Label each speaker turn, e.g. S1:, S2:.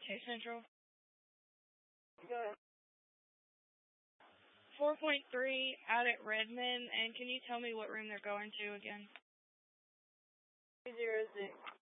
S1: Hey, Central.
S2: Go ahead.
S1: 4.3 out at Redmond, and can you tell me what room they're going to again?
S2: 306.